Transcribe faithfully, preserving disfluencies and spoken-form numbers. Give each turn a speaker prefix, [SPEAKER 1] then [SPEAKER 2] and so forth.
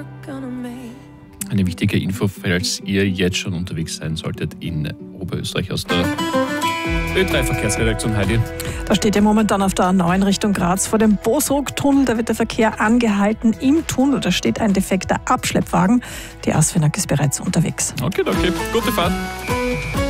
[SPEAKER 1] Eine wichtige Info, falls ihr jetzt schon unterwegs sein solltet in Oberösterreich aus der Ö drei Verkehrsredaktion. Heidi.
[SPEAKER 2] Da steht ja momentan auf der A neun Richtung Graz vor dem Bosrog-Tunnel. Da wird der Verkehr angehalten. Im Tunnel, da steht ein defekter Abschleppwagen. Die Asfinag ist bereits unterwegs.
[SPEAKER 1] Okay, okay. Gute Fahrt.